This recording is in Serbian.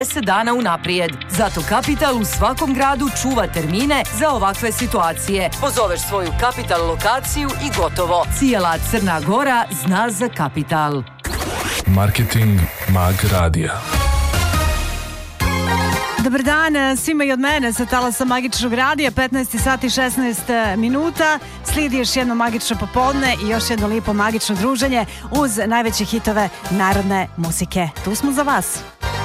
10 dana unaprijed. Zato Kapital u svakom gradu čuva termine za ovakve situacije. Pozoveš svoju Kapital lokaciju i gotovo. Cijela Crna Gora zna za Kapital. Marketing Mag Radija. Dobar dan svima i od mene sa talasa Magičnog radija, 15 sati 16 minuta. Slijedi još jedno magično popodne i još jedno lipo magično druženje uz najveće hitove narodne muzike. Tu smo za vas.